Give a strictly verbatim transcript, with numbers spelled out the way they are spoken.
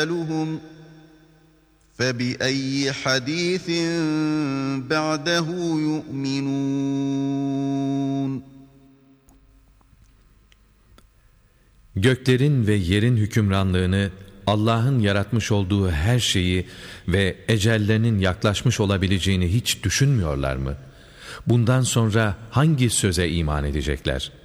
أَجَلُهُمْ فَبِأَيِّ حَدِيثٍ بَعْدَهُ يُؤْمِنُونَ Göklerin ve yerin hükümranlığını, Allah'ın yaratmış olduğu her şeyi ve ecellerinin yaklaşmış olabileceğini hiç düşünmüyorlar mı? Bundan sonra hangi söze iman edecekler?